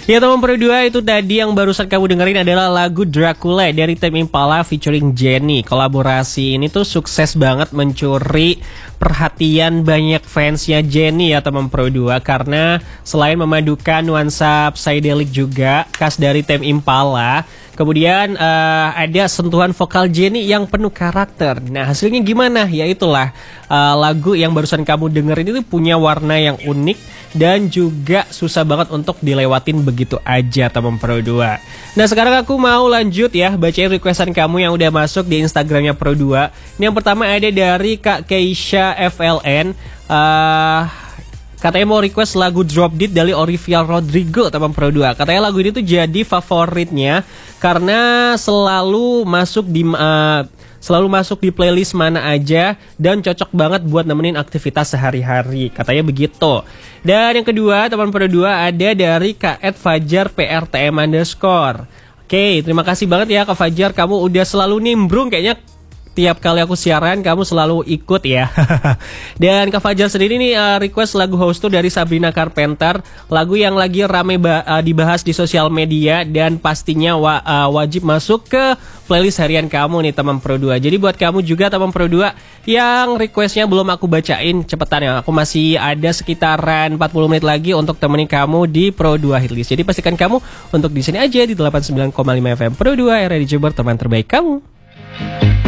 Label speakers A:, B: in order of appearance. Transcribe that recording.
A: Ya teman Pro 2, itu tadi yang barusan kamu dengerin adalah lagu Dracula dari Tame Impala featuring Jennie. Kolaborasi ini tuh sukses banget mencuri perhatian banyak fansnya Jennie ya teman Pro 2. Karena selain memadukan nuansa psychedelic juga khas dari Tame Impala, kemudian ada sentuhan vokal Jennie yang penuh karakter. Nah hasilnya gimana? Ya itulah lagu yang barusan kamu dengerin itu punya warna yang unik dan juga susah banget untuk dilewatin begitu aja teman Pro 2. Nah sekarang aku mau lanjut ya bacain requestan kamu yang udah masuk di Instagramnya Pro 2. Ini yang pertama ada dari Kak Keisha FLN. Katanya mau request lagu Drop Dead dari Olivia Rodrigo teman Pro 2. Katanya lagu ini tuh jadi favoritnya karena selalu masuk di playlist mana aja dan cocok banget buat nemenin aktivitas sehari-hari. Katanya begitu. Dan yang kedua teman Pro 2 ada dari Kak Ed Fajar PRTM_. Oke, terima kasih banget ya Kak Fajar, kamu udah selalu nimbrung kayaknya. Tiap kali aku siaran kamu selalu ikut ya. Dan Kak Fajar sendiri nih request lagu House Tour dari Sabrina Carpenter. Lagu yang lagi rame dibahas di sosial media dan pastinya wajib masuk ke playlist harian kamu nih teman Pro 2. Jadi buat kamu juga teman Pro 2 yang requestnya belum aku bacain, cepetan ya. Aku masih ada sekitaran 40 menit lagi untuk temenin kamu di Pro 2 Hitlist. Jadi pastikan kamu untuk di sini aja di 89,5 FM Pro 2 era di Jember, teman terbaik kamu.